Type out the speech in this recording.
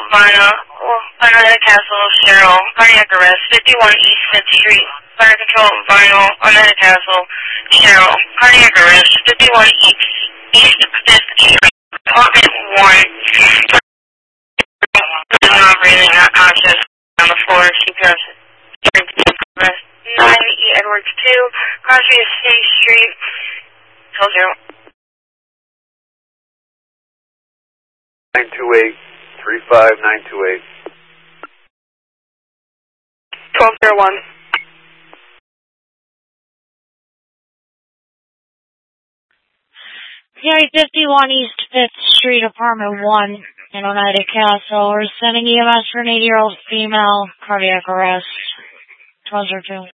Vinyl, Oneida Castle, Cheryl, cardiac arrest, 51 East 5th Street. Fire control, Vinyl, Oneida Castle, Cheryl, cardiac arrest, 51 East 5th Street. Apartment 1. Not breathing, not conscious. On the floor, CPR. Arrest 9 E. Edwards 2, Crosby Estate Street. Tell 0. 928, 35928. 1201. Gary 51 East 5th Street, Apartment 1 in Oneida Castle. We're sending EMS for an 80-year-old female, cardiac arrest. 1202.